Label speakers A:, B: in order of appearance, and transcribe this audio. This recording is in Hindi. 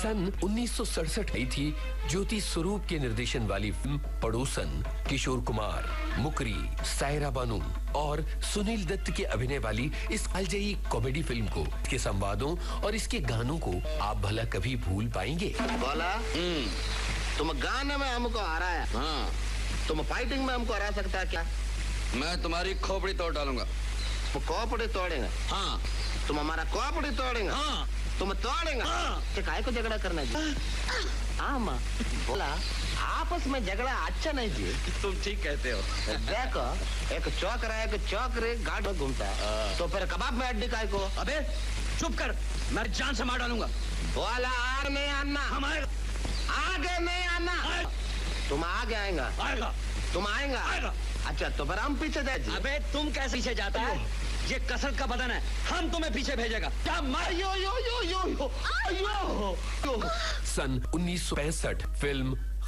A: सन 1967 आई थी ज्योति स्वरूप के निर्देशन वाली फिल्म पड़ोसन। किशोर कुमार, मुकरी, सायरा बानू और सुनील दत्त के अभिनय वाली इस कालजयी कॉमेडी फिल्म को, इसके संवादों और इसके गानों को आप भला कभी भूल पाएंगे?
B: बोला तुम गाने में हमको हराया, हाँ तुम फाइटिंग में हमको हरा सकता है क्या?
C: मैं तुम्हारी खोपड़ी तोड़ डालूंगा।
B: तुम खोपड़ी तोड़ेगा?
C: हाँ।
B: तुम हमारा खोपड़ी तोड़ेगा?
C: हाँ।
B: तुम तोड़ेगा?
C: हाँ।
B: काहे को झगड़ा करना जी? हाँ माँ बोला आपस में झगड़ा अच्छा नहीं जी।
C: तुम ठीक कहते हो।
B: देखो एक चौकरा एक चौकरे गाड़ में घूमता है, तो फिर कबाब में हड्डी काहे को?
C: अबे चुप कर, मैं जान से मार डालूंगा।
B: बोला आगे नहीं आना,
C: हम आएगा।
B: आगे नहीं आना। तुम आगे आएगा?
C: आएगा।
B: तुम आएगा?
C: आएगा।
B: अच्छा तो फिर हम पीछे जाए।
C: अबे तुम कैसे पीछे जाता है? ये कसरत का बदन है, हम तुम्हें पीछे भेजेगा। क्या मार?
B: यो यो यो यो यो यो यो।
A: सन 1965 फिल्म